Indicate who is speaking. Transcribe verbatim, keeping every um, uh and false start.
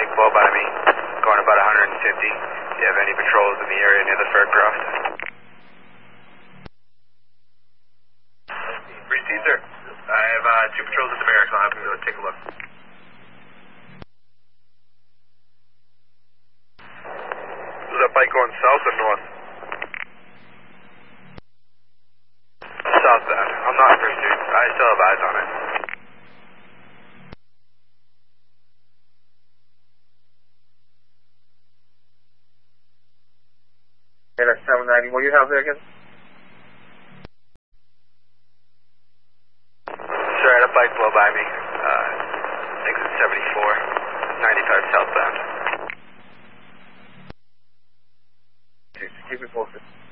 Speaker 1: bike blow by me, going about one hundred fifty. Do you have any patrols in the area near the Faircroft?
Speaker 2: Received, sir. I have uh, two patrols at the barracks. I'll have them go take a look.
Speaker 3: Is that bike going south or north?
Speaker 1: Southbound. I'm not in pursuit. I still have eyes on it.
Speaker 2: Hey, that's seven ninety. What do you have there again?
Speaker 1: Sir, I had a bike blow by me. Uh, exit seventy-four, ninety-five southbound.
Speaker 2: Keep it posted.